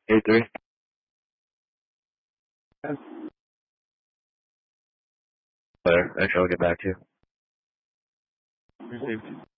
A3. Later. Actually, I'll get back to you. Received.